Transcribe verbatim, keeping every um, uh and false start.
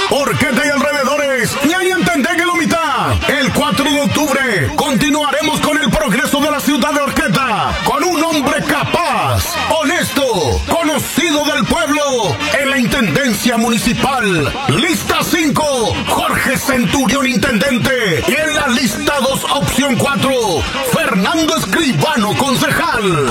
Orqueta y alrededores, y ahí entendé que lo mitad. El cuatro de octubre continuaremos con el progreso de la ciudad de Orqueta, con un hombre capaz, honesto, conocido del pueblo, en la Intendencia Municipal. Lista cinco, Jorge Centurión, intendente. Y en la lista dos, opción cuatro, Fernando Escribano, concejal.